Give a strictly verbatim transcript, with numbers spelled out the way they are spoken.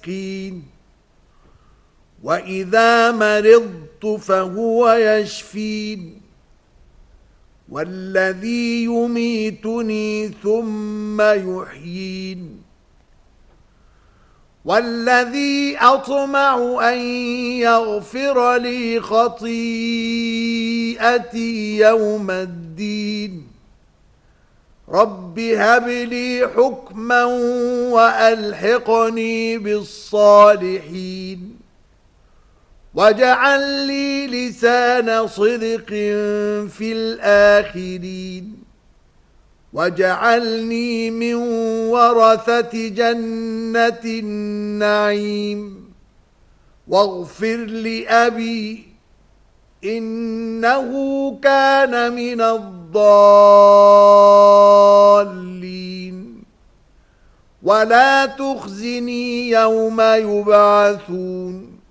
مسكين وإذا مرضت فهو يشفين والذي يميتني ثم يحيين والذي أطمع أن يغفر لي خطيئتي يوم الدين رب هب لي حكما وألحقني بالصالحين واجعل لي لسان صدق في الآخرين واجعلني من ورثة جنة النعيم واغفر لأبي إنه كان من الضالين ولا تخزني يوم يبعثون